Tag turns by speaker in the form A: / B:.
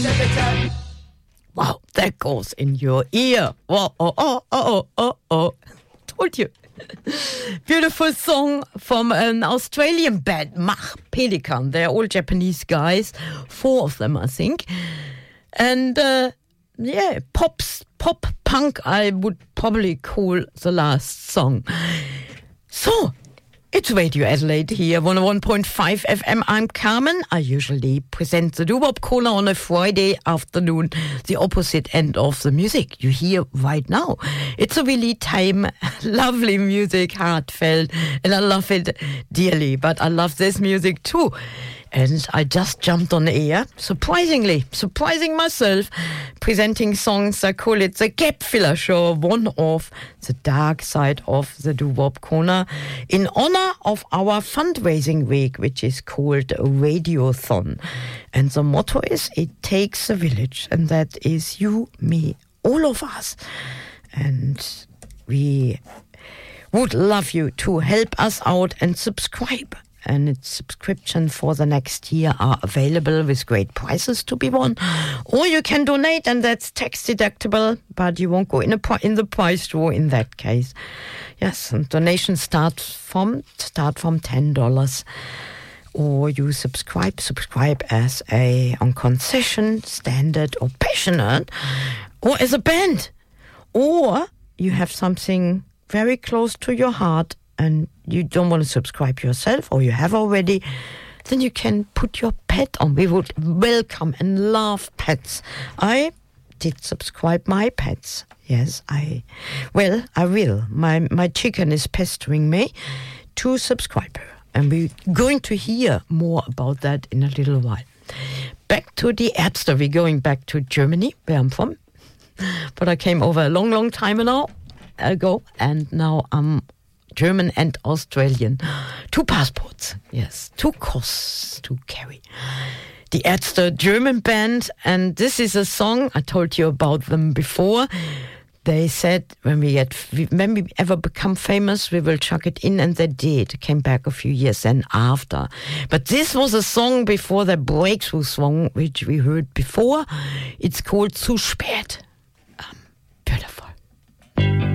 A: Wow, that goes in your ear. Oh. Told you. Beautiful song from an Australian band, Mach Pelican. They're all Japanese guys, 4 of them, I think. And pop punk, I would probably call the last song. So, it's Radio Adelaide here, 101.5 FM. I'm Carmen. I usually present the Doo-Wop Corner on a Friday afternoon, the opposite end of the music you hear right now. It's a really lovely music, heartfelt, and I love it dearly. But I love this music too. And I just jumped on air, surprising myself, presenting songs. I call it the Gap Filler Show, one of the dark side of the Doo-Wop Corner, in honor of our fundraising week, which is called Radiothon. And the motto is, it takes a village, and that is you, me, all of us. And we would love you to help us out and subscribe. And its subscription for the next year are available with great prizes to be won. Or you can donate, and that's tax deductible, but you won't go in the prize draw in that case. Yes, and donations start from $10. Or you subscribe as on concession, standard, or passionate, or as a band. Or you have something very close to your heart and you don't want to subscribe yourself, or you have already, then you can put your pet on. We would welcome and love pets. I did subscribe my pets. Yes, I will. My chicken is pestering me to subscribe her. And we're going to hear more about that in a little while. Back to the Ärzte. We're going back to Germany, where I'm from. But I came over a long time ago, and now I'm German and Australian. 2 passports, yes, 2 costs to carry. The Ärzte, German band, and this is a song, I told you about them before. They said, when we ever become famous, we will chuck it in, and they did. Came back a few years then after. But this was a song before the breakthrough song, which we heard before. It's called Zu spät.